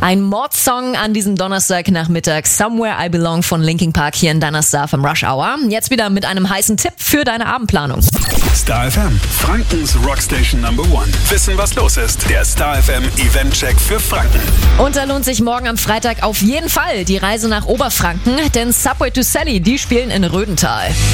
Ein Mordsong an diesem Donnerstagnachmittag. Somewhere I Belong von Linkin Park hier in deiner Star FM Rush Hour. Jetzt wieder mit einem heißen Tipp für deine Abendplanung. Star FM, Frankens Rockstation Number 1. Wissen, was los ist. Der Star FM Eventcheck für Franken. Und da lohnt sich morgen am Freitag auf jeden Fall die Reise nach Oberfranken, denn Subway to Sally, die spielen in Rödental.